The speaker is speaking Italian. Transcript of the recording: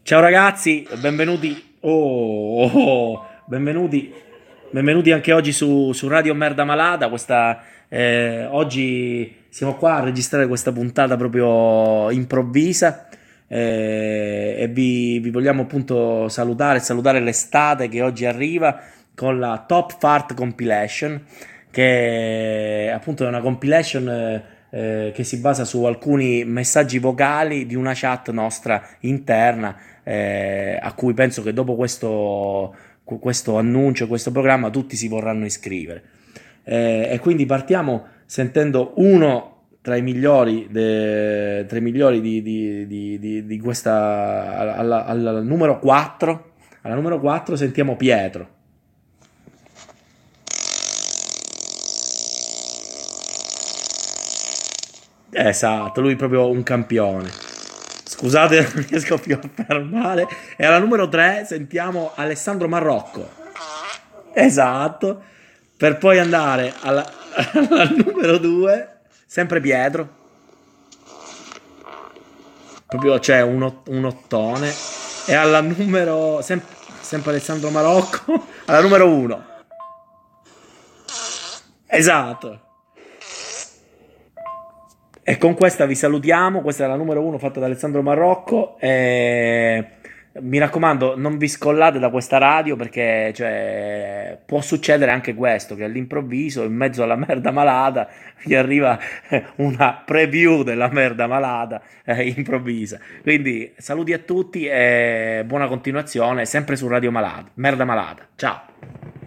Ciao ragazzi, benvenuti, benvenuti anche oggi su Radio Merda Malata. Oggi siamo qua a registrare questa puntata proprio improvvisa e vi vogliamo appunto salutare l'estate che oggi arriva con la Top Fart Compilation, che appunto è una compilation che si basa su alcuni messaggi vocali di una chat nostra interna, a cui penso che dopo questo annuncio, questo programma, tutti si vorranno iscrivere. E quindi partiamo sentendo uno tra i migliori di questa, al numero 4. Alla numero 4 sentiamo Pietro. Esatto, lui è proprio un campione. Scusate, non riesco più a fermare. E alla numero 3 sentiamo Alessandro Marrocco. Esatto. Per poi andare alla numero 2, sempre Pietro. Proprio c'è un ottone. E alla numero... sempre Alessandro Marocco. Alla numero 1. Esatto. E con questa vi salutiamo. Questa è la numero 1 fatta da Alessandro Marrocco. E mi raccomando, non vi scollate da questa radio, perché cioè, può succedere anche questo, che all'improvviso, in mezzo alla merda malata, vi arriva una preview della merda malata improvvisa. Quindi saluti a tutti e buona continuazione, sempre su Radio Malata. Merda Malata. Ciao.